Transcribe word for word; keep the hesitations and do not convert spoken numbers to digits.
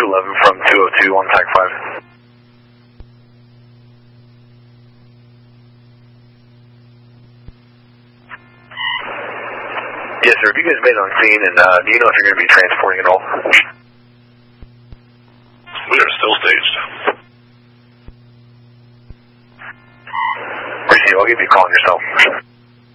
eleven from two oh two on T A C five. Yes, sir. Have you guys been on scene, and uh, do you know if you're going to be transporting at all? We are still staged. Appreciate it. I'll give you a call on yourself.